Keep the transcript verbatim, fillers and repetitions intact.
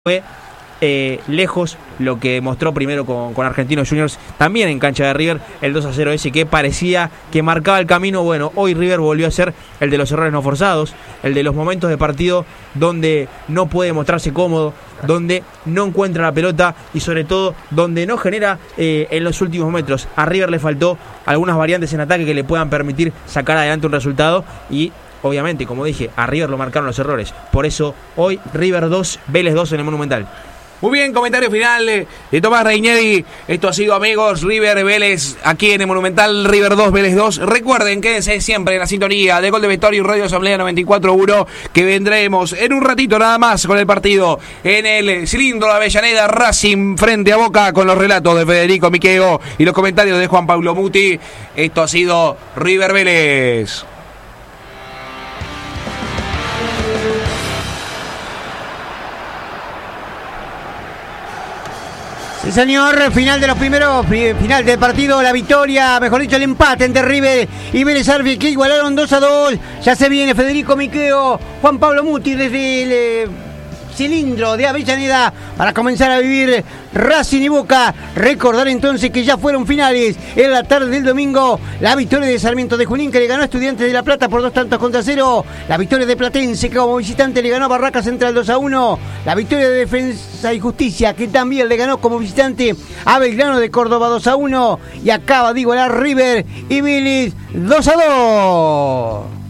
fue eh, lejos lo que mostró primero con, con Argentinos Juniors, también en cancha de River, el dos a cero ese que parecía que marcaba el camino. Bueno, hoy River volvió a ser el de los errores no forzados, el de los momentos de partido donde no puede mostrarse cómodo, donde no encuentra la pelota y sobre todo donde no genera eh, en los últimos metros. A River le faltó algunas variantes en ataque que le puedan permitir sacar adelante un resultado y obviamente, como dije, a River lo marcaron los errores. Por eso hoy River dos, Vélez dos en el Monumental. Muy bien, comentario final de Tomás Reinieri. Esto ha sido, amigos, River Vélez aquí en el Monumental. River dos, Vélez dos. Recuerden, quédense siempre en la sintonía de Gol de Vestuario y Radio Asamblea noventa y cuatro punto uno, que vendremos en un ratito nada más con el partido en el cilindro de Avellaneda, Racing frente a Boca, con los relatos de Federico Miqueo y los comentarios de Juan Pablo Muti. Esto ha sido River Vélez. Sí, señor, final de los primeros, final del partido, la victoria, mejor dicho, el empate entre River y Vélez Sarsfield, que igualaron dos a dos. Ya se viene Federico Miqueo, Juan Pablo Muti desde el eh, cilindro de Avellaneda para comenzar a vivir Racing y Boca. Recordar entonces que ya fueron finales en la tarde del domingo. La victoria de Sarmiento de Junín, que le ganó a Estudiantes de La Plata por dos tantos contra cero. La victoria de Platense, que como visitante le ganó a Barraca Central dos a uno. La victoria de Defensa y Justicia, que también le ganó como visitante a Belgrano de Córdoba dos a uno. Y acaba de igualar River y Vélez dos a dos.